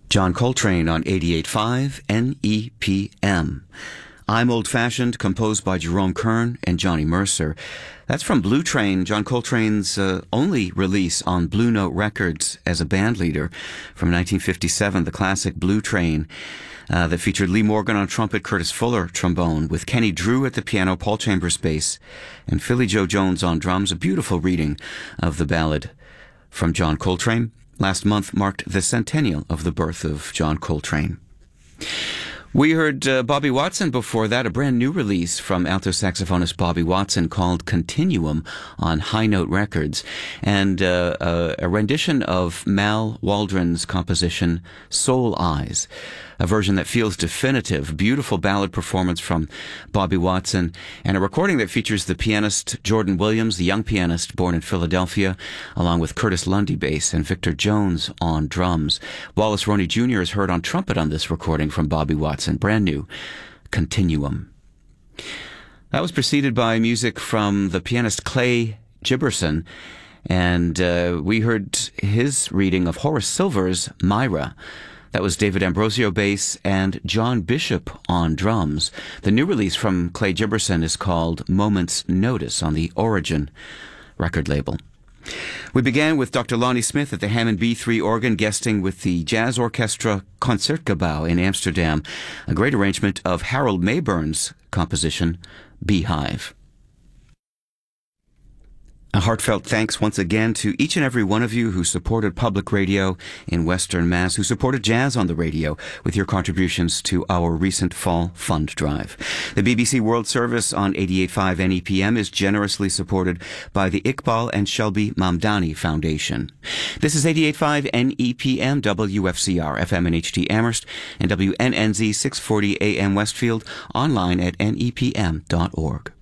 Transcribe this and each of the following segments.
John Coltrane on 88.5 NEPM. I'm Old Fashioned, composed by Jerome Kern and Johnny Mercer. That's from Blue Train, John Coltrane's only release on Blue Note Records as a band leader from 1957, the classic Blue Train that featured Lee Morgan on trumpet, Curtis Fuller trombone, with Kenny Drew at the piano, Paul Chambers bass, and Philly Joe Jones on drums. A beautiful reading of the ballad from John Coltrane. Last month marked the centennial of the birth of John Coltrane. We heard Bobby Watson before that, a brand new release from alto saxophonist Bobby Watson called Continuum on High Note Records, and a rendition of Mal Waldron's composition Soul Eyes, a version that feels definitive, beautiful ballad performance from Bobby Watson, and a recording that features the pianist Jordan Williams, the young pianist born in Philadelphia, along with Curtis Lundy bass and Victor Jones on drums. Wallace Roney Jr. is heard on trumpet on this recording from Bobby Watson, brand new, Continuum. That was preceded by music from the pianist Clay Giberson, and we heard his reading of Horace Silver's Myra. That was David Ambrosio bass and John Bishop on drums. The new release from Clay Giberson is called Moment's Notice on the Origin record label. We began with Dr. Lonnie Smith at the Hammond B3 organ, guesting with the Jazz Orchestra Concertgebouw in Amsterdam, a great arrangement of Harold Mayburn's composition, Beehive. A heartfelt thanks once again to each and every one of you who supported public radio in Western Mass, who supported jazz on the radio with your contributions to our recent fall fund drive. The BBC World Service on 88.5 NEPM is generously supported by the Iqbal and Shelby Mamdani Foundation. This is 88.5 NEPM, WFCR, FM and HD Amherst, and WNNZ 640 AM Westfield, online at nepm.org.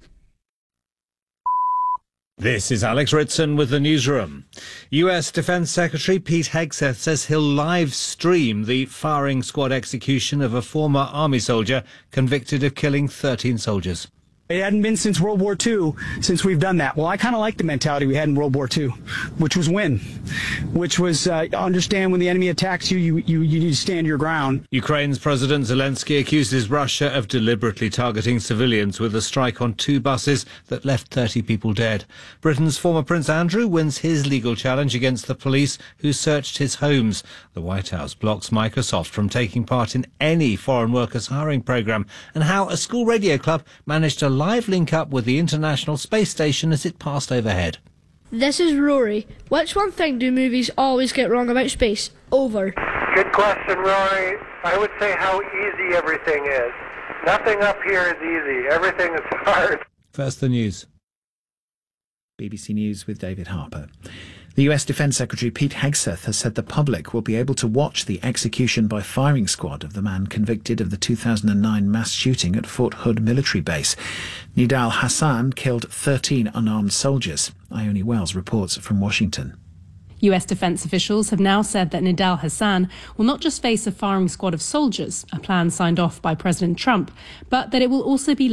This is Alex Ritson with the newsroom. U.S. Defense Secretary Pete Hegseth says he'll live stream the firing squad execution of a former Army soldier convicted of killing 13 soldiers. It hadn't been since World War II since we've done that. Well, I kind of like the mentality we had in World War II, which was win, which was understand when the enemy attacks you need to stand your ground. Ukraine's President Zelensky accuses Russia of deliberately targeting civilians with a strike on 2 buses that left 30 people dead. Britain's former Prince Andrew wins his legal challenge against the police who searched his homes. The White House blocks Microsoft from taking part in any foreign workers hiring program, and how a school radio club managed to live link up with the International Space Station as it passed overhead. This is Rory. Which one thing do movies always get wrong about space? Over. Good question, Rory. I would say how easy everything is. Nothing up here is easy. Everything is hard. First, the news. BBC News with David Harper. The US Defense Secretary Pete Hegseth has said the public will be able to watch the execution by firing squad of the man convicted of the 2009 mass shooting at Fort Hood military base. Nidal Hassan killed 13 unarmed soldiers. Ione Wells reports from Washington. US defense officials have now said that Nidal Hassan will not just face a firing squad of soldiers, a plan signed off by President Trump, but that it will also be